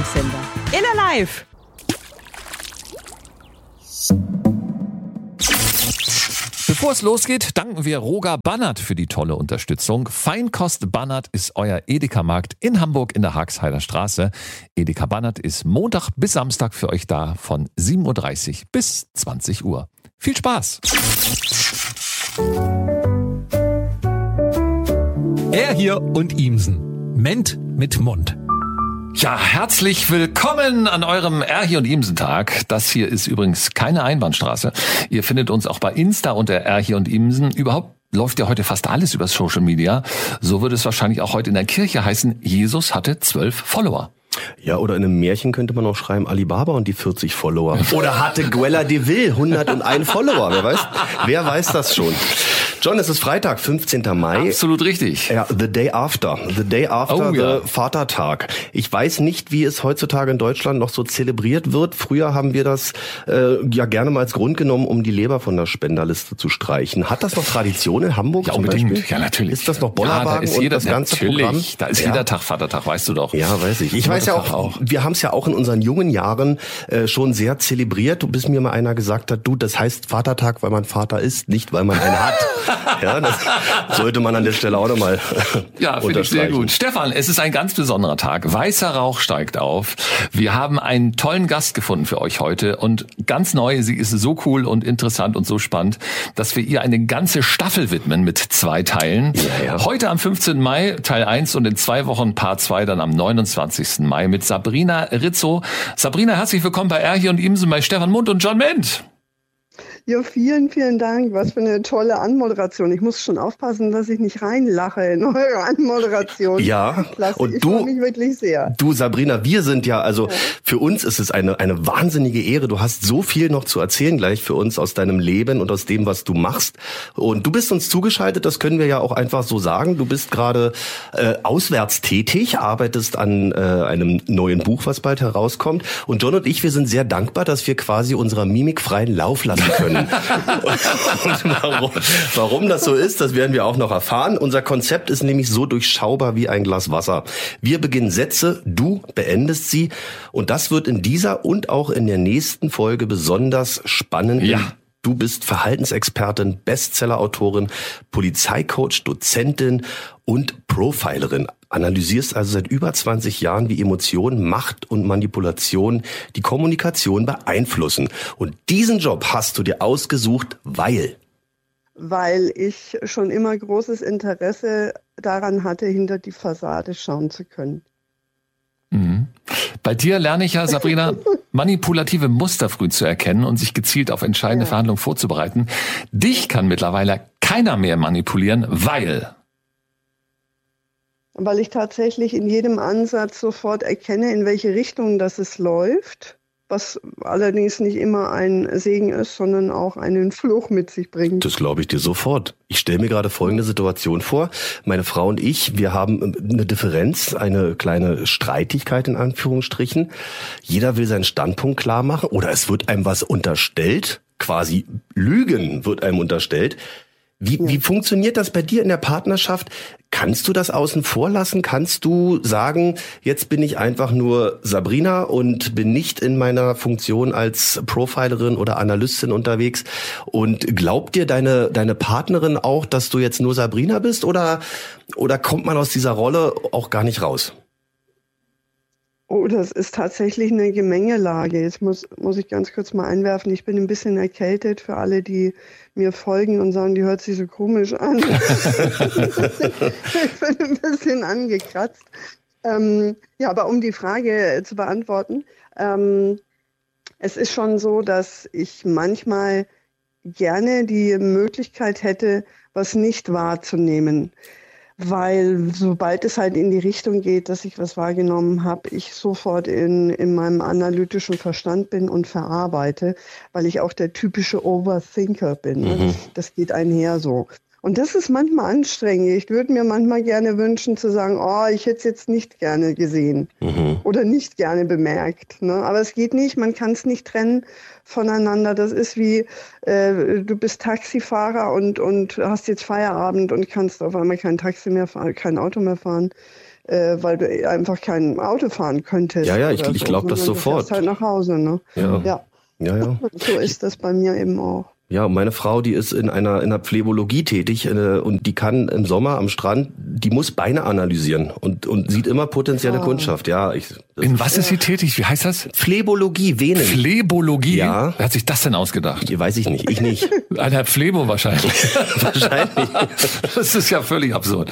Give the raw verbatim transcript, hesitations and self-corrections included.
Live-Sender. Inner Live. Bevor es losgeht, danken wir Roger Bannert für die tolle Unterstützung. Feinkost Bannert ist euer Edeka-Markt in Hamburg in der Haagheider Straße. Edeka Bannert ist Montag bis Samstag für euch da von sieben Uhr dreißig bis zwanzig Uhr. Viel Spaß! Er hier und Iemsen. Ment mit Mund. Ja, herzlich willkommen an eurem Erhi und Iemsen-Tag. Das hier ist übrigens keine Einbahnstraße. Ihr findet uns auch bei Insta unter Erhi und Iemsen. Überhaupt läuft ja heute fast alles über Social Media. So würde es wahrscheinlich auch heute in der Kirche heißen, Jesus hatte zwölf Follower. Ja, oder in einem Märchen könnte man auch schreiben, Alibaba und die vierzig Follower. Oder hatte Guella de Vil hunderteins Follower. Wer weiß, wer weiß das schon? John, es ist Freitag, fünfzehnten Mai. Absolut richtig. Ja, the day after. The day after oh, the ja. Vatertag. Ich weiß nicht, wie es heutzutage in Deutschland noch so zelebriert wird. Früher haben wir das äh, ja gerne mal als Grund genommen, um die Leber von der Spenderliste zu streichen. Hat das noch Tradition in Hamburg Ja, zum unbedingt. Beispiel? Ja, natürlich. Ist das noch Bollerwagen ja, da ist jeder, und das ganze natürlich. Programm? Da ist ja. jeder Tag Vatertag, weißt du doch. Ja, weiß ich. Ich weiß ja auch, auch, wir haben es ja auch in unseren jungen Jahren äh, schon sehr zelebriert, bis mir mal einer gesagt hat, du, das heißt Vatertag, weil man Vater ist, nicht weil man einen hat. Ja, das sollte man an der Stelle auch nochmal Ja, finde ich sehr gut. Stefan, es ist ein ganz besonderer Tag. Weißer Rauch steigt auf. Wir haben einen tollen Gast gefunden für euch heute und ganz neu, sie ist so cool und interessant und so spannend, dass wir ihr eine ganze Staffel widmen mit zwei Teilen. Ja, ja. Heute am fünfzehnten Mai Teil eins und in zwei Wochen Part zwei dann am neunundzwanzigsten Mai mit Sabrina Rizzo. Sabrina, herzlich willkommen bei Erhi und Iemsen bei Stefan Mund und John Ment. Ja, vielen, vielen Dank. Was für eine tolle Anmoderation. Ich muss schon aufpassen, dass ich nicht reinlache in eure Anmoderation. Ja, Klasse. und ich du, freue mich wirklich sehr. Du, Sabrina, wir sind ja, also ja. für uns ist es eine eine wahnsinnige Ehre. Du hast so viel noch zu erzählen gleich für uns aus deinem Leben und aus dem, was du machst. Und du bist uns zugeschaltet, das können wir ja auch einfach so sagen. Du bist gerade äh, auswärts tätig, arbeitest an äh, einem neuen Buch, was bald herauskommt. Und John und ich, wir sind sehr dankbar, dass wir quasi unserer Mimik freien Lauf lassen können. Und warum, warum das so ist, das werden wir auch noch erfahren. Unser Konzept ist nämlich so durchschaubar wie ein Glas Wasser. Wir beginnen Sätze, du beendest sie. Und das wird in dieser und auch in der nächsten Folge besonders spannend. Ja. Du bist Verhaltensexpertin, Bestsellerautorin, Polizeicoach, Dozentin und Profilerin. Analysierst also seit über zwanzig Jahren, wie Emotionen, Macht und Manipulation die Kommunikation beeinflussen. Und diesen Job hast du dir ausgesucht, weil... Weil ich schon immer großes Interesse daran hatte, hinter die Fassade schauen zu können. Mhm. Bei dir lerne ich ja, Sabrina, manipulative Muster früh zu erkennen und sich gezielt auf entscheidende ja. Verhandlungen vorzubereiten. Dich kann mittlerweile keiner mehr manipulieren, weil... Weil ich tatsächlich in jedem Ansatz sofort erkenne, in welche Richtung das es läuft, was allerdings nicht immer ein Segen ist, sondern auch einen Fluch mit sich bringt. Das glaube ich dir sofort. Ich stelle mir gerade folgende Situation vor. Meine Frau und ich, wir haben eine Differenz, eine kleine Streitigkeit in Anführungsstrichen. Jeder will seinen Standpunkt klar machen oder es wird einem was unterstellt, quasi Lügen wird einem unterstellt. Wie, ja. wie funktioniert das bei dir in der Partnerschaft? Kannst du das außen vor lassen? Kannst du sagen, jetzt bin ich einfach nur Sabrina und bin nicht in meiner Funktion als Profilerin oder Analystin unterwegs? Und glaubt dir deine deine Partnerin auch, dass du jetzt nur Sabrina bist? Oder oder kommt man aus dieser Rolle auch gar nicht raus? Oh, das ist tatsächlich eine Gemengelage. Jetzt muss, muss ich ganz kurz mal einwerfen, ich bin ein bisschen erkältet für alle, die mir folgen und sagen, die hört sich so komisch an. Ich bin ein bisschen angekratzt. Ähm, ja, aber um die Frage zu beantworten, ähm, es ist schon so, dass ich manchmal gerne die Möglichkeit hätte, was nicht wahrzunehmen. Weil sobald es halt in die Richtung geht, dass ich was wahrgenommen habe, ich sofort in, in meinem analytischen Verstand bin und verarbeite, weil ich auch der typische Overthinker bin. Mhm. Das, das geht einher so. Und das ist manchmal anstrengend. Ich würde mir manchmal gerne wünschen zu sagen, oh, ich hätte es jetzt nicht gerne gesehen mhm. oder nicht gerne bemerkt. Ne? Aber es geht nicht, man kann es nicht trennen voneinander. Das ist wie, äh, du bist Taxifahrer und, und hast jetzt Feierabend und kannst auf einmal kein Taxi mehr fahren, kein Auto mehr fahren. äh, weil du einfach kein Auto fahren könntest. Ja, ja, ich, so, ich glaube das sofort. Du fährst halt nach Hause, ne? Ja. Ja. Ja, ja. So ist das bei mir eben auch. Ja, und meine Frau, die ist in einer in der Phlebologie tätig äh, und die kann im Sommer am Strand, die muss Beine analysieren und und sieht immer potenzielle Ah. Kundschaft. Ja, ich. In was ist sie tätig? Wie heißt das? Phlebologie, Venen. Phlebologie? Ja. Wer hat sich das denn ausgedacht? Weiß ich nicht, ich nicht. Ein Herr Phlebo wahrscheinlich. Wahrscheinlich. Das ist ja völlig absurd.